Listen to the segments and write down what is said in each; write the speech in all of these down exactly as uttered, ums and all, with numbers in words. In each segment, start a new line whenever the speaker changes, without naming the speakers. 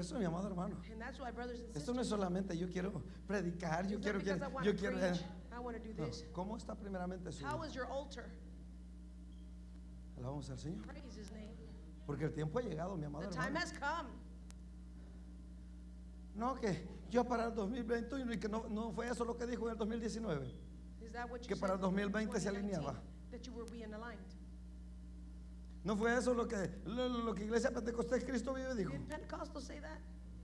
eso, mi amado hermano,
And that's why, brothers and
esto no es
sisters,
solamente yo quiero predicar, yo
it's not
quiero,
because
quiero
I want
yo
to
quiero.
preach, I want to do
No,
this.
¿cómo está primeramente su
How
vida?
is your altar?
Alabamos al Señor.
Praise His name.
Porque el tiempo ha llegado, mi amado
The time
hermano.
has come.
No, que yo para el dos mil veintiuno y que no, no fue eso lo que dijo en el dos mil diecinueve.
Is that what you
Que para el
said
dos mil
in
veinte se
twenty nineteen?
alineaba.
That you were being aligned.
No fue eso lo que, lo, lo que Iglesia Pentecostés Cristo vive dijo.
Did Pentecostal say that?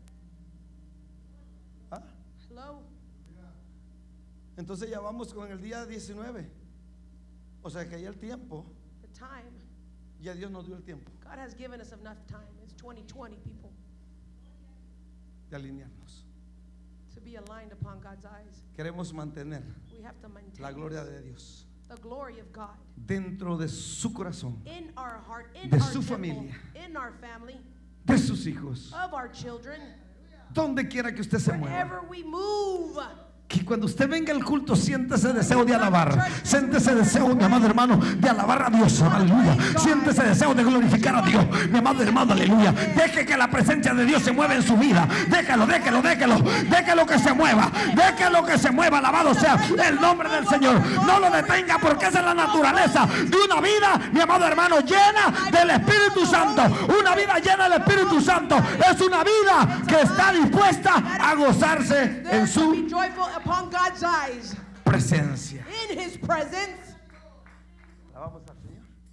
¿Ah?
Hello?
Entonces ya vamos con el día diecinueve. O sea que ya el tiempo,
The time.
ya Dios nos dio el tiempo
God has given us enough time. It's twenty twenty, people,
de alinearnos.
to be aligned upon God's eyes.
Queremos mantener
We have to maintain
la gloria de Dios
the glory of God
dentro de su corazón,
in our heart, in
de
our
su
temple,
familia,
in our family,
de sus hijos,
of our children,
donde quiera que usted se mueva.
wherever we move.
Que cuando usted venga al culto siente ese deseo de alabar, siente ese deseo, mi amado hermano, de alabar a Dios, aleluya. Siente ese deseo de glorificar a Dios, mi amado hermano, aleluya. Deje que la presencia de Dios se mueva en su vida. Déjalo, déjalo, déjalo, déjalo que se mueva, déjalo que se mueva. Alabado sea el nombre del Señor. No lo detenga, porque esa es la naturaleza de una vida, mi amado hermano, llena del Espíritu Santo. Una vida llena del Espíritu Santo es una vida que está dispuesta a gozarse
There
en
to be
su
joyful upon God's eyes,
presencia.
in His presence.
Alabamos al Señor.